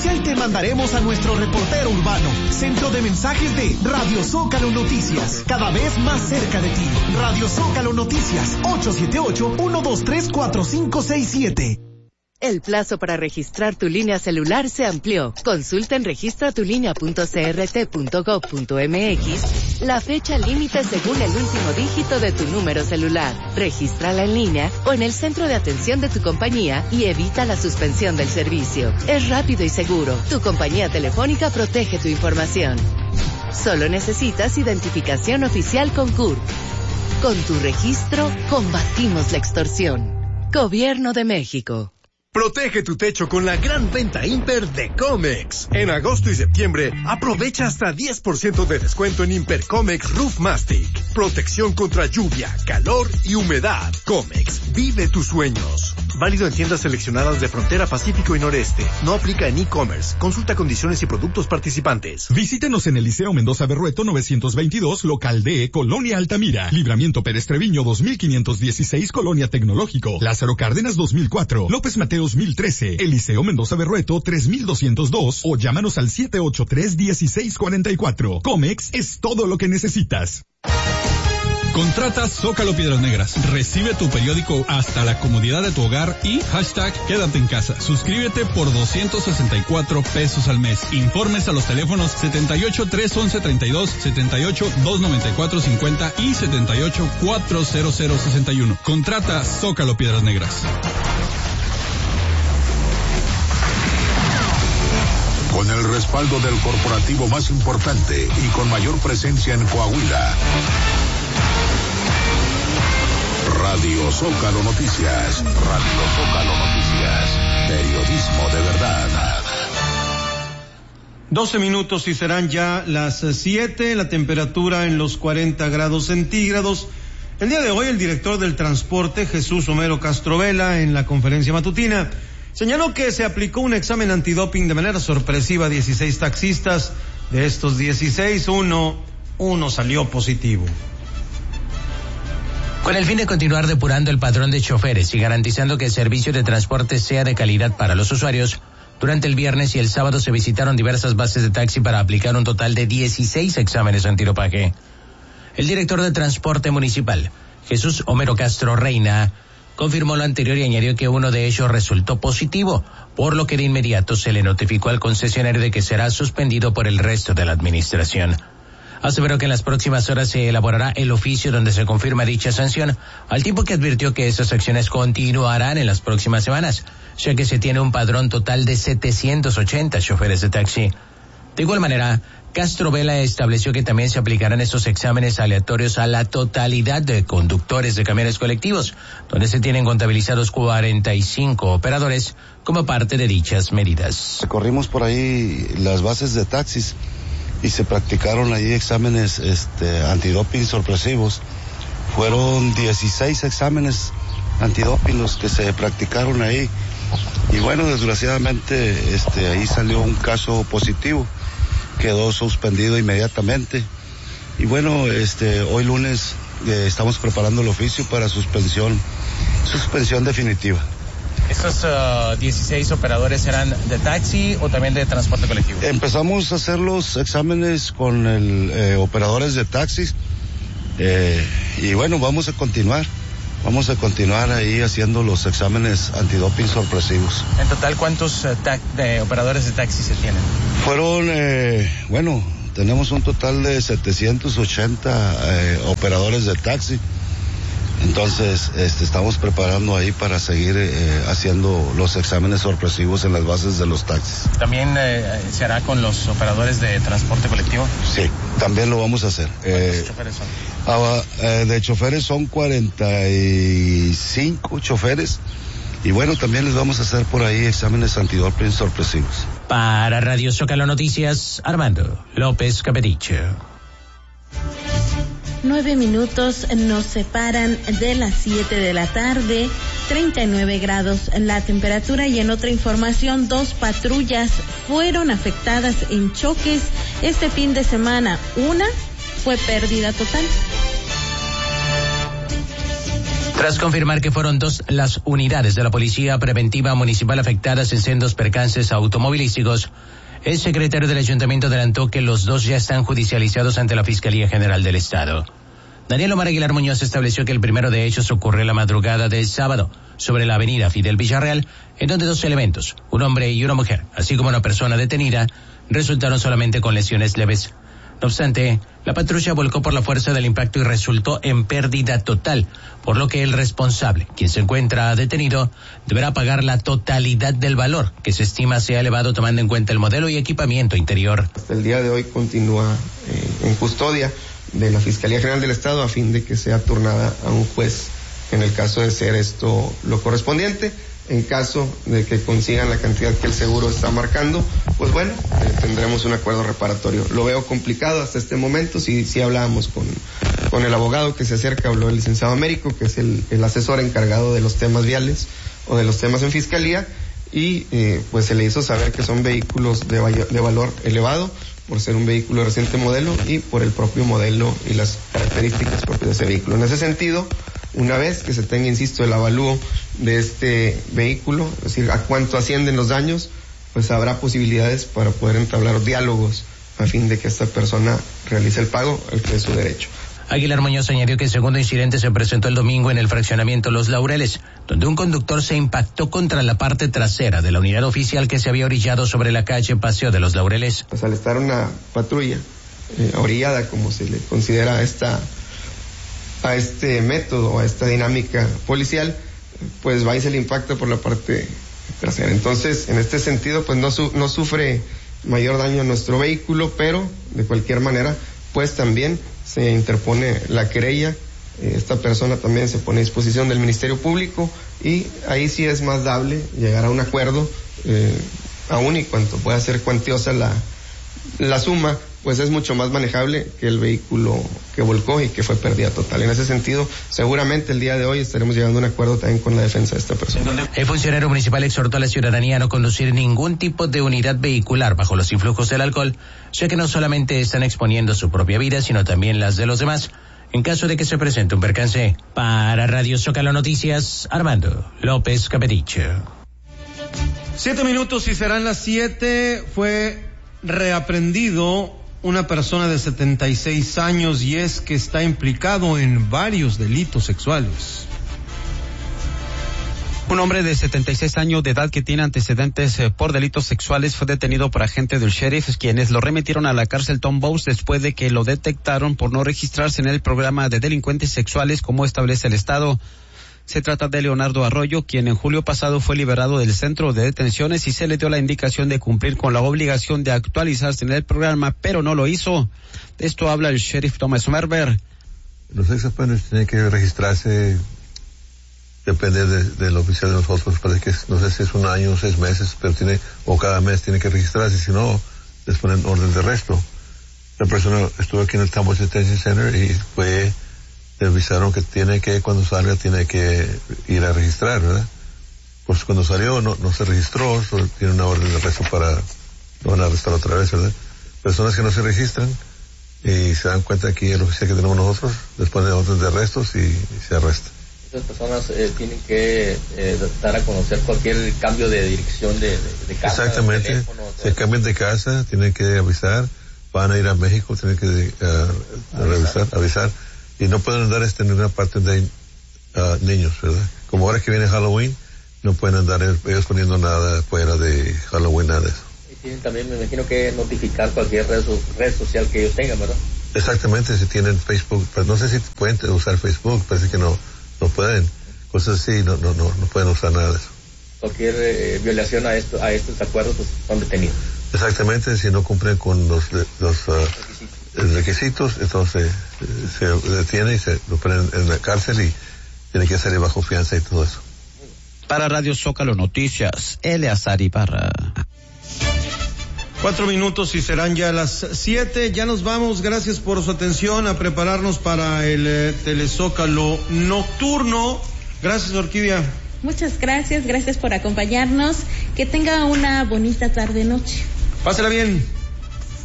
especial te mandaremos a nuestro reportero urbano, centro de mensajes de Radio Zócalo Noticias, cada vez más cerca de ti. Radio Zócalo Noticias, 878-123-4567. El plazo para registrar tu línea celular se amplió. Consulta en registratulinea.crt.gov.mx la fecha límite según el último dígito de tu número celular. Regístrala en línea o en el centro de atención de tu compañía y evita la suspensión del servicio. Es rápido y seguro. Tu compañía telefónica protege tu información. Solo necesitas identificación oficial con CURP. Con tu registro, combatimos la extorsión. Gobierno de México. Protege tu techo con la gran venta Imper de Comex. En agosto y septiembre, aprovecha hasta 10% de descuento en Imper Comex Roof Mastic. Protección contra lluvia, calor y humedad. Comex, vive tus sueños. Válido en tiendas seleccionadas de Frontera Pacífico y Noreste. No aplica en e-commerce. Consulta condiciones y productos participantes. Visítenos en el Liceo Mendoza Berrueto 922, local D, Colonia Altamira. Libramiento Pérez Treviño 2516, Colonia Tecnológico. Lázaro Cárdenas 2004. López Mateos 1013. Eliseo Mendoza Berrueto 3202 o llámanos al 783-1644. Comex es todo lo que necesitas. Contrata Zócalo Piedras Negras. Recibe tu periódico hasta la comodidad de tu hogar y hashtag quédate en casa. Suscríbete por 264 pesos al mes. Informes a los teléfonos 78-311-32, 78-294-50 y 78-40061. Contrata Zócalo Piedras Negras. Con el respaldo del corporativo más importante y con mayor presencia en Coahuila. Radio Zócalo Noticias. Radio Zócalo Noticias. Periodismo de verdad. 12 minutos y serán ya las 7, la temperatura en los 40 grados centígrados. El día de hoy el director del transporte, Jesús Homero Castrovela, en la conferencia matutina, señaló que se aplicó un examen antidoping de manera sorpresiva a 16 taxistas. De estos 16, uno salió positivo. Con el fin de continuar depurando el padrón de choferes y garantizando que el servicio de transporte sea de calidad para los usuarios, durante el viernes y el sábado se visitaron diversas bases de taxi para aplicar un total de 16 exámenes antidopaje. El director de Transporte Municipal, Jesús Homero Castro Reina, confirmó lo anterior y añadió que uno de ellos resultó positivo, por lo que de inmediato se le notificó al concesionario de que será suspendido por el resto de la administración. Aseveró que en las próximas horas se elaborará el oficio donde se confirma dicha sanción, al tiempo que advirtió que esas acciones continuarán en las próximas semanas, ya que se tiene un padrón total de 780 choferes de taxi. De igual manera, Castro Vela estableció que también se aplicarán estos exámenes aleatorios a la totalidad de conductores de camiones colectivos, donde se tienen contabilizados 45 operadores como parte de dichas medidas. Corrimos por ahí las bases de taxis y se practicaron ahí exámenes antidoping sorpresivos. Fueron 16 exámenes antidoping los que se practicaron ahí. Y bueno, desgraciadamente ahí salió un caso positivo. Quedó suspendido inmediatamente. Y bueno, hoy lunes estamos preparando el oficio para suspensión definitiva. ¿Estos 16 operadores eran de taxi o también de transporte colectivo? Empezamos a hacer los exámenes con operadores de taxis y bueno, vamos a continuar ahí haciendo los exámenes antidoping sorpresivos. En total, ¿cuántos operadores de taxi se tienen? Fueron, tenemos un total de 780 operadores de taxi. Entonces, estamos preparando ahí para seguir haciendo los exámenes sorpresivos en las bases de los taxis. ¿También se hará con los operadores de transporte colectivo? Sí, también lo vamos a hacer. ¿Cuántos choferes son? De choferes son 45 choferes. Y bueno, también les vamos a hacer por ahí exámenes antidoping sorpresivos. Para Radio Zócalo Noticias, Armando López Capericho. 9 minutos nos separan de las 7 de la tarde, 39 grados la temperatura. Y en otra información, 2 patrullas fueron afectadas en choques este fin de semana. Una fue pérdida total. Tras confirmar que fueron 2 las unidades de la Policía Preventiva Municipal afectadas en sendos percances automovilísticos, el secretario del Ayuntamiento adelantó que los 2 ya están judicializados ante la Fiscalía General del Estado. Daniel Omar Aguilar Muñoz estableció que el primero de ellos ocurrió la madrugada del sábado sobre la avenida Fidel Villarreal, en donde 2 elementos, un hombre y una mujer, así como una persona detenida, resultaron solamente con lesiones leves. No obstante, la patrulla volcó por la fuerza del impacto y resultó en pérdida total, por lo que el responsable, quien se encuentra detenido, deberá pagar la totalidad del valor, que se estima sea elevado tomando en cuenta el modelo y equipamiento interior. Hasta el día de hoy continúa en custodia de la Fiscalía General del Estado a fin de que sea turnada a un juez en el caso de ser esto lo correspondiente. En caso de que consigan la cantidad que el seguro está marcando, pues bueno, tendremos un acuerdo reparatorio. Lo veo complicado hasta este momento. Si hablábamos con el abogado que se acerca, habló el licenciado Américo, que es el asesor encargado de los temas viales o de los temas en fiscalía, y pues se le hizo saber que son vehículos de valor elevado por ser un vehículo de reciente modelo y por el propio modelo y las características propias de ese vehículo. En ese sentido, una vez que se tenga, insisto, el avalúo de este vehículo, es decir, a cuánto ascienden los daños, pues habrá posibilidades para poder entablar diálogos a fin de que esta persona realice el pago al que es su derecho. Aguilar Muñoz añadió que el segundo incidente se presentó el domingo en el fraccionamiento Los Laureles, donde un conductor se impactó contra la parte trasera de la unidad oficial que se había orillado sobre la calle Paseo de Los Laureles. Pues al estar una patrulla orillada, como se le considera a este método o a esta dinámica policial, pues va y se le impacta por la parte trasera. Entonces, en este sentido, pues no sufre mayor daño a nuestro vehículo, pero de cualquier manera, pues también se interpone la querella. Esta persona también se pone a disposición del Ministerio Público y ahí sí es más dable llegar a un acuerdo, aún y cuanto pueda ser cuantiosa la suma, pues es mucho más manejable que el vehículo que volcó y que fue pérdida total. En ese sentido, seguramente el día de hoy estaremos llegando a un acuerdo también con la defensa de esta persona. El funcionario municipal exhortó a la ciudadanía a no conducir ningún tipo de unidad vehicular bajo los influjos del alcohol, ya que no solamente están exponiendo su propia vida, sino también las de los demás, en caso de que se presente un percance. Para Radio Zócalo Noticias, Armando López Capeticho. 7 minutos y serán las 7. Fue reaprendido una persona de 76 años y es que está implicado en varios delitos sexuales. Un hombre de 76 años de edad que tiene antecedentes por delitos sexuales fue detenido por agentes del sheriff, quienes lo remitieron a la cárcel Tom Bowes después de que lo detectaron por no registrarse en el programa de delincuentes sexuales como establece el Estado. Se trata de Leonardo Arroyo, quien en julio pasado fue liberado del centro de detenciones y se le dio la indicación de cumplir con la obligación de actualizarse en el programa, pero no lo hizo. De esto habla el sheriff Thomas Merber. Los sex offenders tienen que registrarse, depende del oficial de nosotros, parece que no sé si es 1 año o 6 meses, pero o cada mes tiene que registrarse, si no, les ponen orden de arresto. La persona estuvo aquí en el Tambo Detention Center y le avisaron que cuando salga tiene que ir a registrar, ¿verdad? Pues cuando salió no se registró, solo tiene una orden de arresto lo van a arrestar otra vez, ¿verdad? Personas que no se registran y se dan cuenta aquí el oficial que tenemos nosotros, les ponen orden de arrestos y se arresta. Estas personas tienen que dar a conocer cualquier cambio de dirección de casa. Exactamente, teléfono, se cambian de casa, tienen que avisar, van a ir a México, tienen que avisar. Y no pueden andar en ninguna parte de niños, ¿verdad? Como ahora que viene Halloween, no pueden andar ellos poniendo nada fuera de Halloween, nada de eso. Y tienen también, me imagino, que notificar cualquier red social que ellos tengan, ¿verdad? Exactamente, si tienen Facebook, pues no sé si pueden usar Facebook, parece que no pueden. Cosas así, no pueden usar nada de eso. Cualquier violación a estos acuerdos, pues son detenidos. Exactamente, si no cumplen con los requisitos, entonces se detiene y se lo ponen en la cárcel y tiene que salir bajo fianza y todo eso. Para Radio Zócalo Noticias, Eleazar Ibarra. 4 minutos y serán ya las 7. Ya nos vamos. Gracias por su atención, a prepararnos para el Telezócalo nocturno. Gracias, Orquídea. Muchas gracias por acompañarnos. Que tenga una bonita tarde-noche. Pásela bien.